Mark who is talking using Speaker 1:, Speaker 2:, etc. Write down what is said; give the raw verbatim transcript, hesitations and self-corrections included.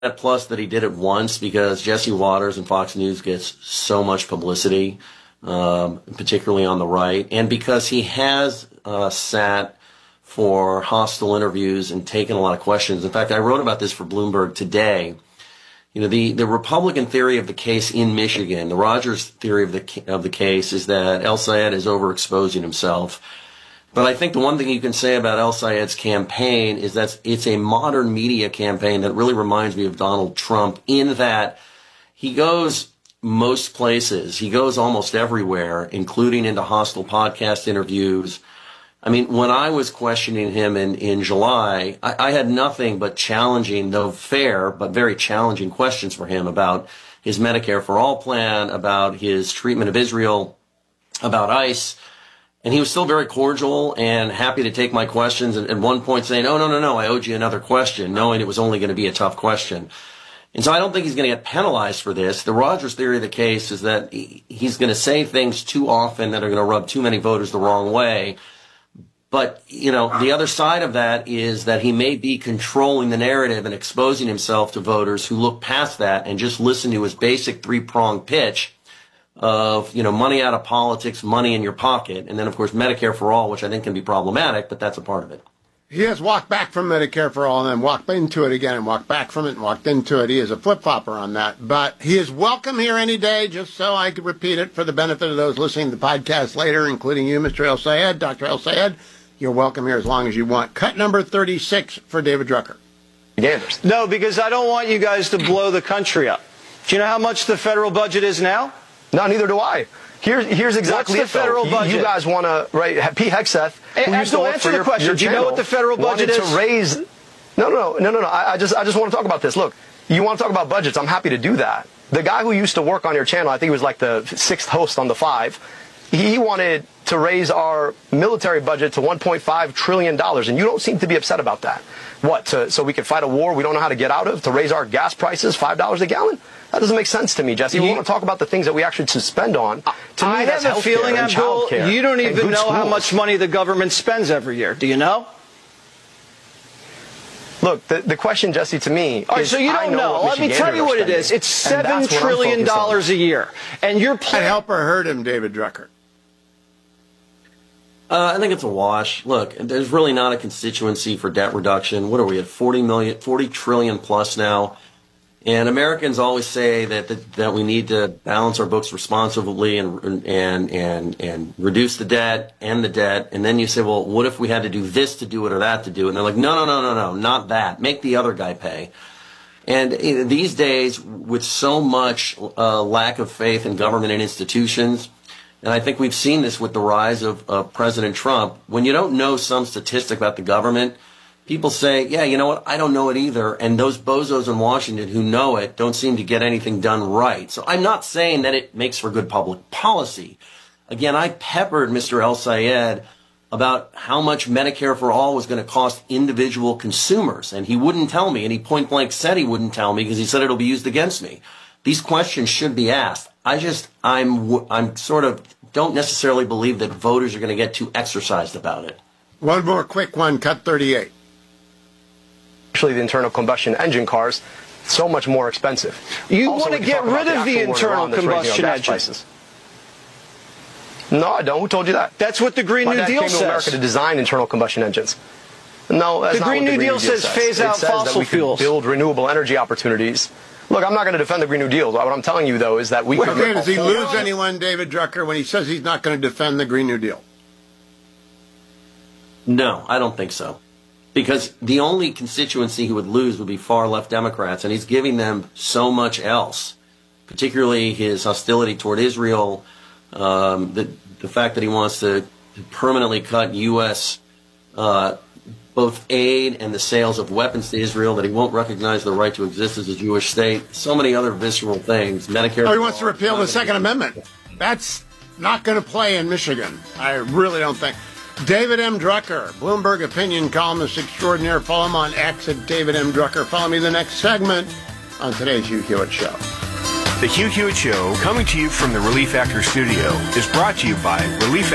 Speaker 1: Plus that he did it once because Jesse Waters and Fox News gets so much publicity, um, particularly on the right, and because he has uh, sat for hostile interviews and taken a lot of questions. In fact, I wrote about this for Bloomberg today. You know, the, the Republican theory of the case in Michigan, the Rogers theory of the of the case is that El-Sayed is overexposing himself. But I think the one thing you can say about El-Sayed's campaign is that it's a modern media campaign that really reminds me of Donald Trump in that he goes most places. He goes almost everywhere, including into hostile podcast interviews. I mean, when I was questioning him in, in July, I, I had nothing but challenging, though fair, but very challenging questions for him about his Medicare for All plan, about his treatment of Israel, about ICE. And he was still very cordial and happy to take my questions. And at one point saying, oh, no, no, no, I owed you another question, knowing it was only going to be a tough question. And so I don't think he's going to get penalized for this. The Rogers theory of the case is that he's going to say things too often that are going to rub too many voters the wrong way. But, you know, the other side of that is that he may be controlling the narrative and exposing himself to voters who look past that and just listen to his basic three-pronged pitch of, you know, money out of politics, money in your pocket, and then, of course, Medicare for All, which I think can be problematic, but that's a part of it.
Speaker 2: He has walked back from Medicare for All and then walked into it again and walked back from it and walked into it. He is a flip-flopper on that. But he is welcome here any day, just so I could repeat it for the benefit of those listening to the podcast later, including you, Mister El-Sayed, Doctor El-Sayed. You're welcome here as long as you want. Cut number thirty-six for David Drucker.
Speaker 3: No, because I don't want you guys to blow the country up. Do you know how much the federal budget is now?
Speaker 4: No, neither do I. Here's here's exactly
Speaker 3: What's the
Speaker 4: it,
Speaker 3: federal
Speaker 4: though.
Speaker 3: budget?
Speaker 4: You, you guys want to, right, Pete Hegseth, who
Speaker 3: Hey,
Speaker 4: used to work
Speaker 3: answer
Speaker 4: for
Speaker 3: the
Speaker 4: your,
Speaker 3: question.
Speaker 4: your
Speaker 3: Do you know
Speaker 4: channel,
Speaker 3: what the federal budget
Speaker 4: wanted
Speaker 3: is?
Speaker 4: to raise... No, no, no, no, no. I, I just I just want to talk about this. Look, you want to talk about budgets, I'm happy to do that. The guy who used to work on your channel, I think he was like the sixth host on the five, he wanted to raise our military budget to one point five trillion dollars, and you don't seem to be upset about that. What, to, so we can fight a war we don't know how to get out of, to raise our gas prices five dollars a gallon? That doesn't make sense to me, Jesse. You, we want to talk about the things that we actually should spend on. To me,
Speaker 3: I
Speaker 4: that's
Speaker 3: have a feeling,
Speaker 4: and
Speaker 3: Abdul,
Speaker 4: childcare
Speaker 3: you don't
Speaker 4: and
Speaker 3: even
Speaker 4: good
Speaker 3: know how
Speaker 4: schools.
Speaker 3: much money the government spends every year. Do you know?
Speaker 4: Look, the, the question, Jesse, to me
Speaker 3: All right,
Speaker 4: is,
Speaker 3: so you
Speaker 4: I
Speaker 3: don't
Speaker 4: know.
Speaker 3: know.
Speaker 4: what
Speaker 3: Let me tell you
Speaker 4: Michiganders
Speaker 3: what
Speaker 4: are
Speaker 3: it is.
Speaker 4: spending,
Speaker 3: It's seven
Speaker 4: and that's what I'm
Speaker 3: trillion
Speaker 4: focused on.
Speaker 3: dollars a year, and you're
Speaker 2: That
Speaker 3: playing.
Speaker 2: help or hurt him, David Drucker?
Speaker 1: Uh, I think it's a wash. Look, there's really not a constituency for debt reduction. What are we at? forty million, forty trillion plus now. And Americans always say that, that that we need to balance our books responsibly and and and and reduce the debt and the debt. And then you say, well, what if we had to do this to do it or that to do it? And they're like, no, no, no, no, no, not that. Make the other guy pay. And you know, these days, with so much uh, lack of faith in government and institutions, and I think we've seen this with the rise of uh, President Trump, when you don't know some statistic about the government, people say, yeah, you know what, I don't know it either. And those bozos in Washington who know it don't seem to get anything done right. So I'm not saying that it makes for good public policy. Again, I peppered Mister El-Sayed about how much Medicare for All was going to cost individual consumers. And he wouldn't tell me. And he point blank said he wouldn't tell me because he said it'll be used against me. These questions should be asked. I just, I'm, I'm sort of, don't necessarily believe that voters are going to get too exercised about it.
Speaker 2: One more quick one, cut thirty-eight.
Speaker 4: Actually, the internal combustion engine cars, so much more expensive.
Speaker 3: You
Speaker 4: Also,
Speaker 3: want to
Speaker 4: we can
Speaker 3: get
Speaker 4: talk about
Speaker 3: rid of the
Speaker 4: actual war in
Speaker 3: internal
Speaker 4: Iran that's raising our
Speaker 3: combustion
Speaker 4: gas
Speaker 3: engine.
Speaker 4: prices. No, I don't. Who told you that?
Speaker 3: That's what the Green
Speaker 4: My
Speaker 3: New
Speaker 4: dad
Speaker 3: Deal
Speaker 4: came to America
Speaker 3: says.
Speaker 4: to design internal combustion engines. No, that's
Speaker 3: The
Speaker 4: not
Speaker 3: Green
Speaker 4: what
Speaker 3: New
Speaker 4: the
Speaker 3: Deal says phase
Speaker 4: it
Speaker 3: out
Speaker 4: says
Speaker 3: fossil
Speaker 4: that we
Speaker 3: fuels.
Speaker 4: Can build renewable energy opportunities. Look, I'm not going to defend the Green New Deal. What I'm telling you, though, is that we
Speaker 2: Wait,
Speaker 4: could...
Speaker 2: okay, does he lose anyone, David Drucker, when he says he's not going to defend the Green New Deal?
Speaker 1: No, I don't think so. Because the only constituency he would lose would be far-left Democrats, and he's giving them so much else, particularly his hostility toward Israel, um, the, the fact that he wants to permanently cut U S Uh, both aid and the sales of weapons to Israel, that he won't recognize the right to exist as a Jewish state, so many other visceral things. Medicare.
Speaker 2: Oh, he wants to repeal the Second Amendment. That's not going to play in Michigan. I really don't think. David M. Drucker, Bloomberg opinion columnist extraordinaire. Follow him on X at David M. Drucker. Follow me the next segment on today's Hugh Hewitt Show.
Speaker 5: The Hugh Hewitt Show, coming to you from the Relief Actor Studio, is brought to you by Relief